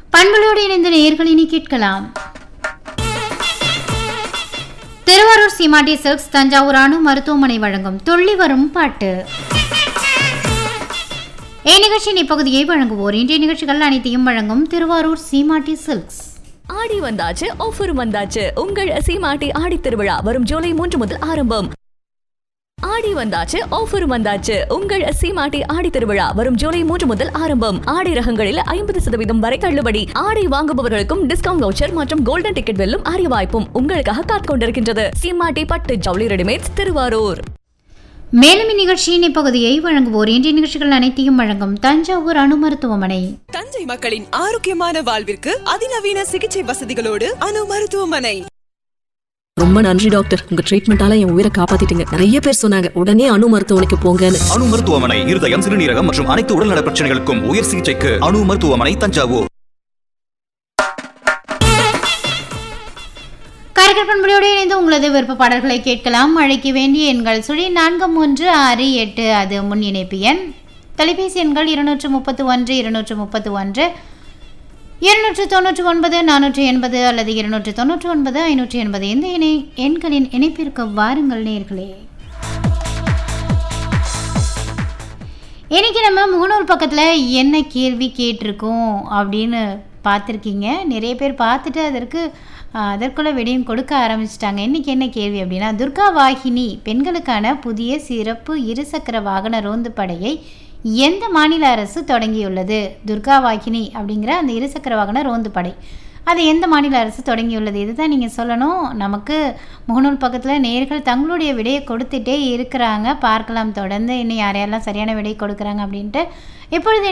பண்புகளோடு இணைந்த நேயர்களினை கேட்கலாம். திருவாரூர் சீமாட்டி சில்க்ஸ் தஞ்சாவூர் அணு மருத்துவமனை வழங்கும் துள்ளி வரும் பாட்டு. இந்நிகழ்ச்சியின் இப்பகுதியை வழங்குவோர். இன்றைய நிகழ்ச்சிகள் அனைத்தையும் வழங்கும் திருவாரூர் சீமாட்டி சில்க்ஸ். ஆடி வந்தாச்சு, ஆஃபர் வந்தாச்சு. உங்கள் சீமாட்டி ஆடி திருவிழா வரும் ஜூலை 3 முதல் ஆரம்பம். ஆடி வந்தாச்சு, ஆஃபர் வந்தாச்சு. உங்கள் சீமாட்டி ஆடி திருவிழா வரும் ஜூலை 3 முதல் ஆரம்பம். ஆடை ரகங்களில் 50% வரை தள்ளுபடி. ஆடை வாங்குபவர்களுக்கும் டிஸ்கவுண்ட் வவுச்சர் மற்றும் கோல்டன் டிக்கெட் வெல்லும் அரிய வாய்ப்பும் உங்களுக்காக காத்துக் கொண்டிருக்கின்றது. சீமாட்டி பட்டு ஜவுளி ரெடிமேட்ஸ், திருவாரூர். மேலும் இந்நிகழ்ச்சியின் இப்பகுதியை வழங்குவோர். இன்றைய நிகழ்ச்சிகள் அனைத்தையும் வழங்கும் தஞ்சாவூர் அணு மருத்துவமனை. தஞ்சை மக்களின் ஆரோக்கியமான வாழ்விற்கு அதிநவீன சிகிச்சை வசதிகளோடு அணு மருத்துவமனை. ரொம்ப நன்றி டாக்டர், உங்க ட்ரீட்மெண்டால என் உயிரை காப்பாத்திட்டீங்க. நிறைய பேர் சொன்னாங்க உடனே அணு மருத்துவமனைக்கு போங்கன்னு. அணு மருத்துவமனை இருதயம், சிறுநீரகம் மற்றும் அனைத்து உடல்நல பிரச்சனைகளுக்கும் உயர் சிகிச்சைக்கு அணு மருத்துவமனை, தஞ்சாவூர். பண்புகளோடு இணைந்து உங்களது விருப்ப பாடல்களை கேட்கலாம். அழைக்க வேண்டிய எண்கள் 436 அது முன் இணைப்பு எண். தொலைபேசி எண்கள் 231 231 299 480 அல்லது 299 580. இந்த எண்களின் இணைப்பிற்கு வாருங்கள் நேயர்களே. இன்னைக்கு நம்ம முகநூல் பக்கத்தில் என்ன கேள்வி கேட்டிருக்கோம் அப்படின்னு பார்த்துருக்கீங்க. நிறைய பேர் பார்த்துட்டு அதற்குள்ள விடையும் கொடுக்க ஆரம்பிச்சிட்டாங்க. இன்றைக்கி என்ன கேள்வி அப்படின்னா, துர்கா வாகினி பெண்களுக்கான புதிய சிறப்பு இருசக்கர வாகன ரோந்து படையை எந்த மாநில அரசு தொடங்கியுள்ளது? துர்கா வாகினி அப்படிங்கிற அந்த இருசக்கர வாகன ரோந்து படை அது எந்த மாநில அரசு தொடங்கியுள்ளது? இதுதான் நீங்கள் சொல்லணும். நமக்கு முகநூல் பக்கத்தில் நேயர்கள் தங்களுடைய விடையை கொடுத்துட்டே இருக்கிறாங்க. பார்க்கலாம் தொடர்ந்து இன்னும் யாரையெல்லாம் சரியான விடை கொடுக்குறாங்க அப்படின்ட்டு. இப்பொழுது